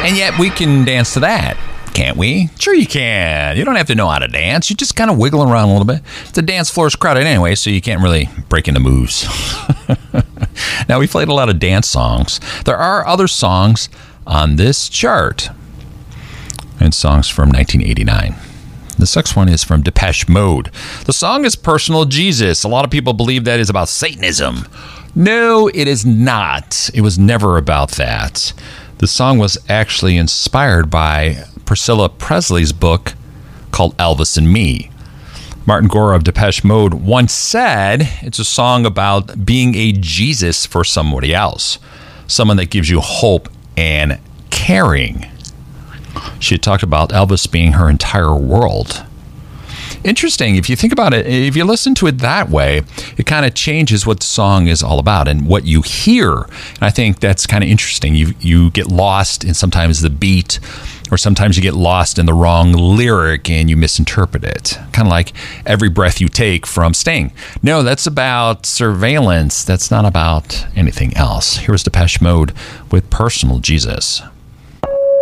And yet we can dance to that, can't we? Sure you can. You don't have to know how to dance. You just kind of wiggle around a little bit. The dance floor is crowded anyway, so you can't really break into moves. Now, we played a lot of dance songs. There are other songs on this chart, and songs from 1989. This next one is from Depeche Mode. The song is Personal Jesus. A lot of people believe that is about Satanism. No, it is not. It was never about that. The song was actually inspired by Priscilla Presley's book called Elvis and Me. Martin Gore of Depeche Mode once said it's a song about being a Jesus for somebody else, someone that gives you hope and caring. She had talked about Elvis being her entire world. Interesting, if you think about it, if you listen to it that way, it kind of changes what the song is all about and what you hear. And I think that's kind of interesting. You get lost in sometimes the beat, or sometimes you get lost in the wrong lyric and you misinterpret it. Kind of like Every Breath You Take from Sting. No, that's about surveillance. That's not about anything else. Here's Depeche Mode with Personal Jesus.